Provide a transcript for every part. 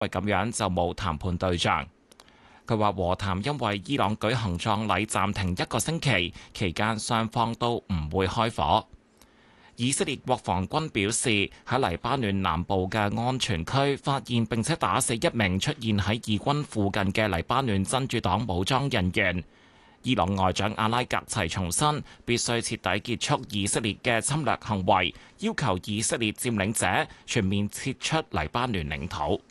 為咁樣就冇談判對象。佢話和談因為伊朗舉行葬禮暫停1個星期，期間雙方都唔會開火。以色列國防軍表示，喺黎巴嫩南部嘅安全區發現並且打死一名出現喺以軍附近嘅黎巴嫩真主黨武裝人員。伊朗外長阿拉格齊重申，必須徹底結束以色列嘅侵略行為，要求以色列佔領者全面撤出黎巴嫩領土。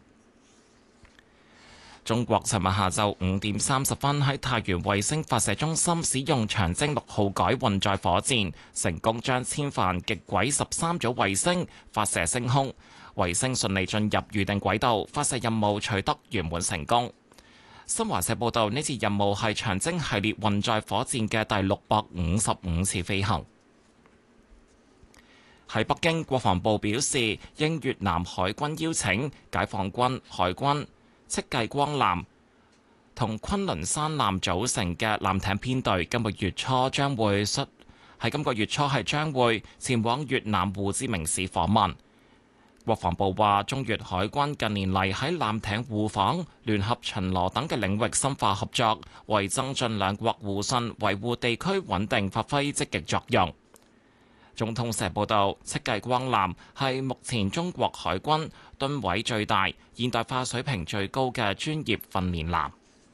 中國尋日下晝5點30分喺太原衛星發射中心使用長征6號改運載火箭，成功將千帆極軌13組衛星發射升空，衛星順利進入預定軌道，發射任務取得圓滿成功。新華社報道，呢次任務係長征系列運載火箭嘅第655次飛行。喺北京，國防部表示，應越南海軍邀請，解放軍、海軍、戚繼光艦同昆崙山艦組成嘅艦艇編隊，今個月初將會前往越南胡志明市訪問。國防部話，中越海軍近年嚟喺艦艇互訪、聯合巡邏等嘅領域深化合作，為增進兩國互信、維護地區穩定發揮積極作用。中通社報道，戚繼光艦係目前中國海軍噸位最大、現代化水平最高嘅專業訓練艦。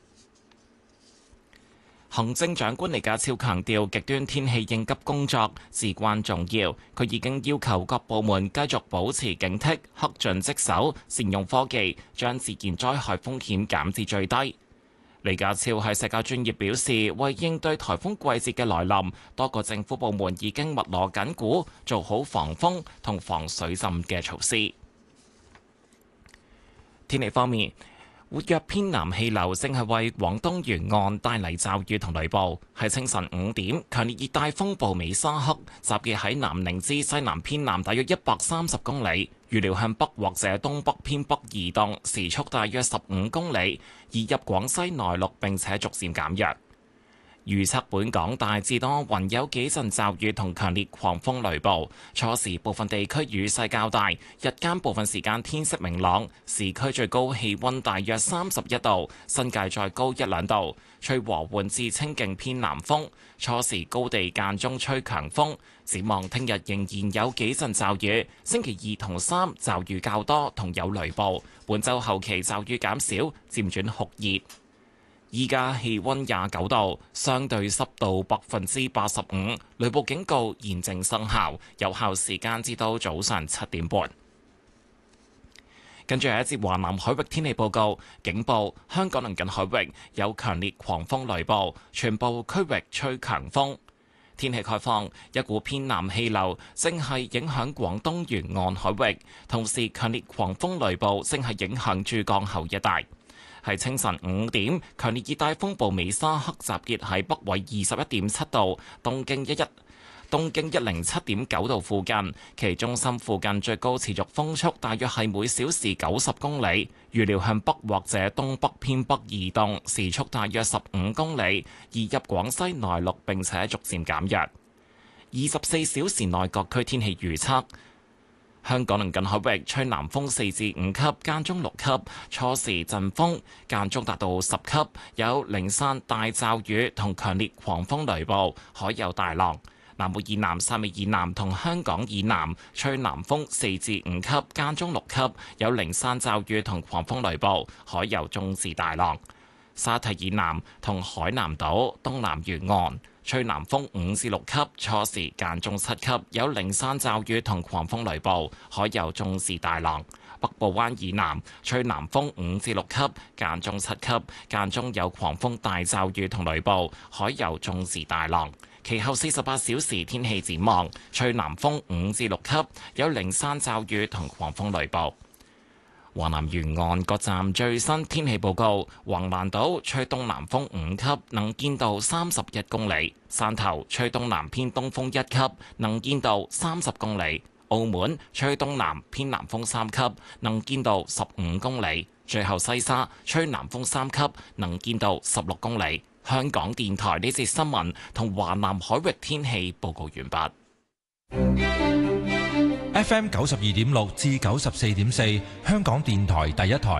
行政長官李家超強調，極端天氣應急工作至關重要。佢已經要求各部門繼續保持警惕，恪盡職守，善用科技，將自然災害風險減至最低。李家超喺社交專頁表示，為應對颱風季節嘅來臨，多個政府部門已經密鑼緊鼓，做好防風同防水浸嘅措施。天氣方面，活躍偏南氣流正係為廣東沿岸帶嚟驟雨同雷暴。喺清晨5點，強烈熱帶風暴美沙克集結喺南寧之西南偏南大約130公里，預料向北或者東北偏北移動，時速大約15公里，移入廣西內陸並且逐漸減弱。預測本港大致多雲，有幾陣驟雨同強烈狂風雷暴。初時部分地區雨勢較大，日間部分時間天色明朗。市區最高氣溫大約31度，新界再高1-2度。吹和緩至清勁偏南風。初時高地間中吹強風。展望聽日仍然有幾陣驟雨，星期2同3驟雨較多同有雷暴。本週後期驟雨減少，漸轉酷熱。依家氣溫29度，相對濕度85%，雷暴警告現正生效，有效時間至到早上7點半。跟住係一節華南海域天氣報告，警報香港鄰近海域有強烈狂風雷暴，全部區域吹強風。天氣概況，一股偏南氣流正係影響廣東沿岸海域，同時強烈狂風雷暴正係影響珠江口一帶。喺清晨5點，強烈熱帶風暴美沙克集結喺北緯21.7度、東經107.9度附近，其中心附近最高持續風速大約係每小時90公里，預料向北或者東北偏北移動，時速大約15公里，移入廣西內陸並且逐漸減弱。24小時內各區天氣預測。香港鄰近海域吹南風4至5級，間中6級，初時陣風間中達到10級，有零散大驟雨同強烈狂風雷暴，海有大浪。南澳以南、汕尾以南同香港以南吹南風4至5級，間中6級，有零散驟雨同狂風雷暴，海有中至大浪。沙堤以南同海南島東南沿岸吹南風5至6級，初時間中7級，有零散驟雨同狂風雷暴，海有中至大浪。北部灣以南吹南風5至6級，間中7級，間中有狂風大驟雨同雷暴，海有中至大浪。其後48小時天氣展望，吹南風5至6級，有零散驟雨同狂風雷暴。華南沿岸各站最新天氣報告：橫瀾島吹東南風5級，能見度31公里；汕頭吹東南偏東風1級，能見度30公里；澳門吹東南偏南風3級，能見度15公里；最後西沙吹南風3級，能見度16公里。香港電台呢節新聞同華南海域天氣報告完畢。 FM 92.6至94.4，香港電台第一台。